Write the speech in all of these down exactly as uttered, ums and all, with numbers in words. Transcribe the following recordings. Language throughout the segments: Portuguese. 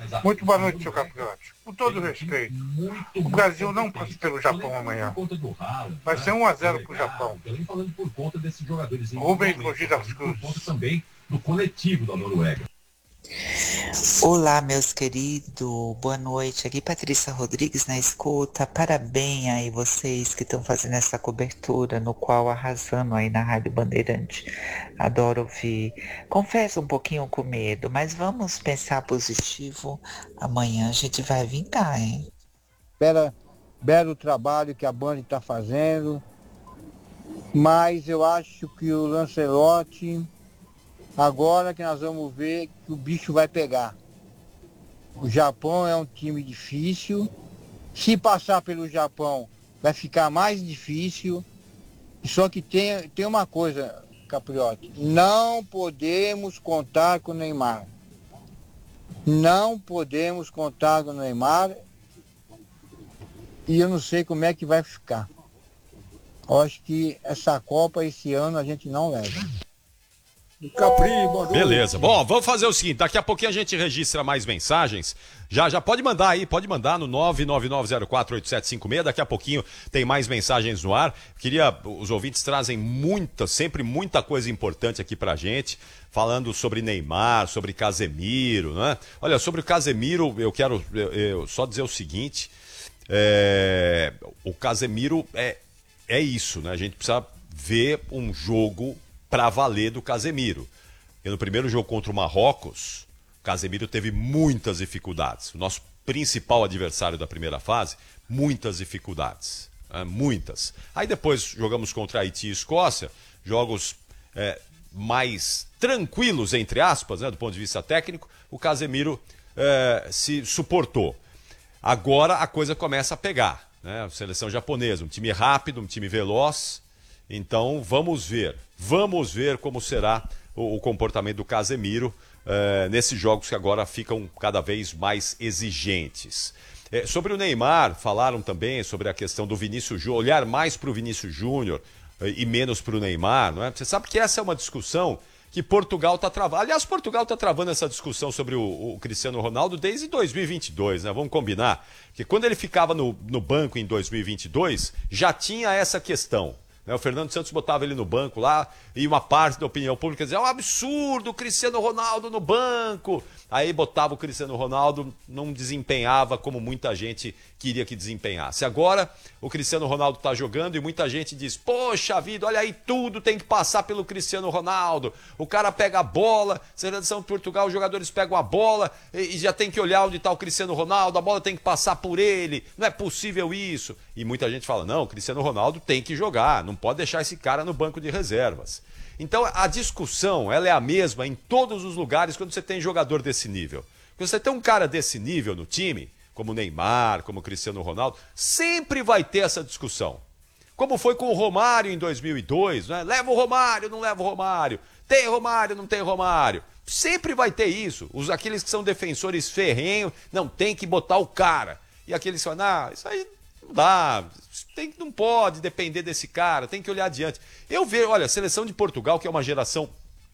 Muito boa noite, seu Capriotti. Com todo respeito, o Brasil não passa pelo Japão amanhã. Vai ser um a zero para o Japão. Rubem Mogi das Cruzes. Também no coletivo da Noruega. Olá, meus queridos, boa noite. Aqui Patrícia Rodrigues na escuta. Parabéns aí vocês que estão fazendo essa cobertura, no qual arrasando aí na Rádio Bandeirante. Adoro ouvir. Confesso um pouquinho com medo, mas vamos pensar positivo. Amanhã a gente vai vingar, hein? Bela, belo trabalho que a Band está fazendo, mas eu acho que o Lancelotti, agora que nós vamos ver que o bicho vai pegar. O Japão é um time difícil. Se passar pelo Japão, vai ficar mais difícil. Só que tem, tem uma coisa, Capriotti. Não podemos contar com o Neymar. Não podemos contar com o Neymar. E eu não sei como é que vai ficar. Eu acho que essa Copa esse ano a gente não leva. Capri, beleza, bom, vamos fazer o seguinte, daqui a pouquinho a gente registra mais mensagens, já, já pode mandar aí, pode mandar no nove nove nove zero quatro oito sete cinco seis, daqui a pouquinho tem mais mensagens no ar. Queria, os ouvintes trazem muita, sempre muita coisa importante aqui pra gente, falando sobre Neymar, sobre Casemiro, né? Olha, sobre o Casemiro, eu quero eu, eu, só dizer o seguinte, é, o Casemiro é, é isso, né? A gente precisa ver um jogo para valer do Casemiro. E no primeiro jogo contra o Marrocos, o Casemiro teve muitas dificuldades. O nosso principal adversário da primeira fase, muitas dificuldades. Né? Muitas. Aí depois jogamos contra Haiti e Escócia, jogos é, mais tranquilos, entre aspas, né, do ponto de vista técnico, o Casemiro é, se suportou. Agora a coisa começa a pegar. Né? A seleção japonesa, um time rápido, um time veloz. Então vamos ver, vamos ver como será o, o comportamento do Casemiro uh, nesses jogos que agora ficam cada vez mais exigentes. É, sobre o Neymar, falaram também sobre a questão do Vinícius Júnior, olhar mais para o Vinícius Júnior uh, e menos para o Neymar, não é? Você sabe que essa é uma discussão que Portugal está travando. Aliás, Portugal está travando essa discussão sobre o, o Cristiano Ronaldo desde dois mil e vinte e dois, né? Vamos combinar que quando ele ficava no, no banco em dois mil e vinte e dois, já tinha essa questão. O Fernando Santos botava ele no banco lá e uma parte da opinião pública dizia, é um absurdo o Cristiano Ronaldo no banco. Aí botava o Cristiano Ronaldo, não desempenhava como muita gente queria que desempenhasse. Agora o Cristiano Ronaldo está jogando e muita gente diz, poxa vida, olha aí, tudo tem que passar pelo Cristiano Ronaldo. O cara pega a bola, seleção de Portugal, os jogadores pegam a bola e já tem que olhar onde está o Cristiano Ronaldo, a bola tem que passar por ele, não é possível isso. E muita gente fala, não, o Cristiano Ronaldo tem que jogar, não pode deixar esse cara no banco de reservas. Então a discussão ela é a mesma em todos os lugares quando você tem jogador desse nível. Quando você tem um cara desse nível no time, como o Neymar, como o Cristiano Ronaldo, sempre vai ter essa discussão. Como foi com o Romário em dois mil e dois, né? Leva o Romário, não leva o Romário. Tem Romário, não tem Romário. Sempre vai ter isso. Os, aqueles que são defensores ferrenhos, não, tem que botar o cara. E aqueles que falam, não, isso aí não dá, tem, não pode depender desse cara, tem que olhar adiante. Eu vejo, olha, a seleção de Portugal, que é uma geração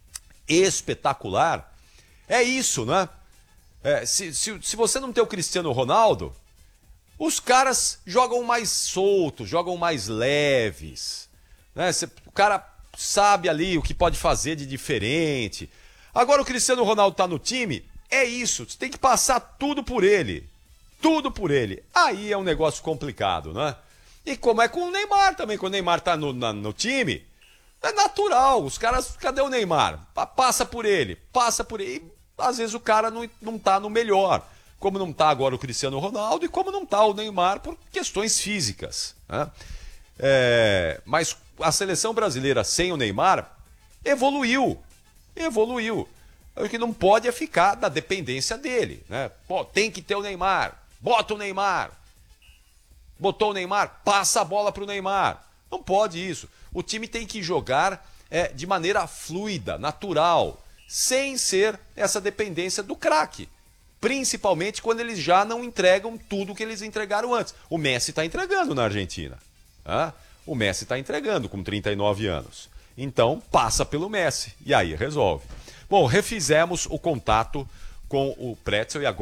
espetacular, é isso, né? É, se, se, se você não tem o Cristiano Ronaldo, os caras jogam mais soltos, jogam mais leves. Né? Você, o cara sabe ali o que pode fazer de diferente. Agora o Cristiano Ronaldo tá no time, é isso, você tem que passar tudo por ele. Tudo por ele. Aí é um negócio complicado, né? E como é com o Neymar também, quando o Neymar tá no, na, no time, é natural, os caras, cadê o Neymar? Passa por ele, passa por ele. E, às vezes o cara não, não tá no melhor, como não tá agora o Cristiano Ronaldo e como não tá o Neymar por questões físicas. Né? É, mas a seleção brasileira sem o Neymar evoluiu, evoluiu. O que não pode é ficar na dependência dele. Né? Pô, tem que ter o Neymar, bota o Neymar. Botou o Neymar, passa a bola pro Neymar. Não pode isso. O time tem que jogar é, de maneira fluida, natural, sem ser essa dependência do craque. Principalmente quando eles já não entregam tudo que eles entregaram antes. O Messi está entregando na Argentina. Né? O Messi está entregando com trinta e nove anos. Então, passa pelo Messi. E aí resolve. Bom, refizemos o contato com o Pretzel e agora